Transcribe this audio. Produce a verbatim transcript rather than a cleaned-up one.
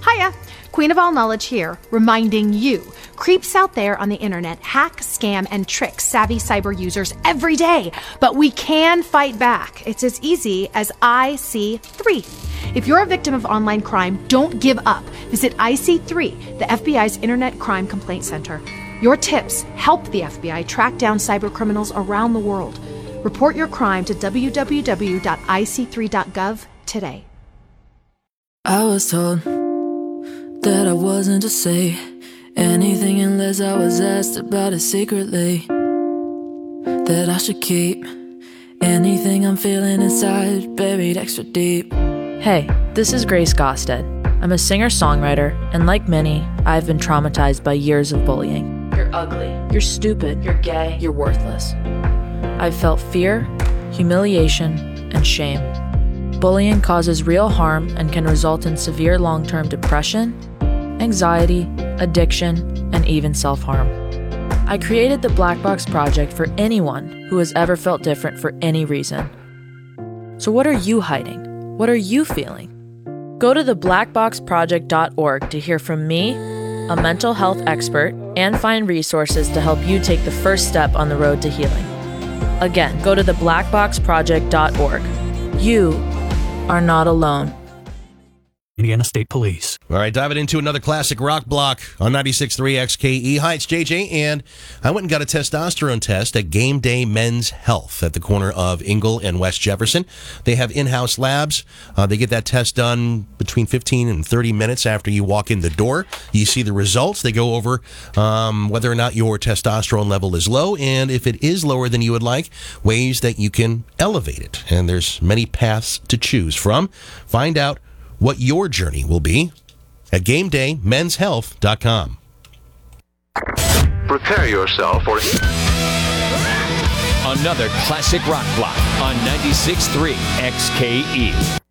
Hiya! Queen of All Knowledge here, reminding you, creeps out there on the internet hack, scam, and trick savvy cyber users every day. But we can fight back. It's as easy as I C three. If you're a victim of online crime, don't give up. Visit I C three, the F B I's Internet Crime Complaint Center. Your tips help the F B I track down cyber criminals around the world. Report your crime to w w w dot i c three dot gov today. I was told that I wasn't to say anything unless I was asked about it secretly. That I should keep anything I'm feeling inside buried extra deep. Hey, this is Grace Gosted. I'm a singer-songwriter, and like many, I've been traumatized by years of bullying. You're ugly, you're stupid, you're gay, you're worthless. I've felt fear, humiliation, and shame. Bullying causes real harm and can result in severe long-term depression, anxiety, addiction, and even self-harm. I created the Black Box Project for anyone who has ever felt different for any reason. So what are you hiding? What are you feeling? Go to the black box project dot org to hear from me, a mental health expert, and find resources to help you take the first step on the road to healing. Again, go to the black box project dot org. You are not alone. Indiana State Police. All right, diving into another classic rock block on ninety-six point three X K E. Hi, it's J J, and I went and got a testosterone test at Game Day Men's Health at the corner of Ingle and West Jefferson. They have in-house labs. Uh, they get that test done between fifteen and thirty minutes after you walk in the door. You see the results. They go over um, whether or not your testosterone level is low, and if it is lower than you would like, ways that you can elevate it. And there's many paths to choose from. Find out what your journey will be at game day men's health dot com. Prepare yourself for another classic rock block on ninety-six point three X K E.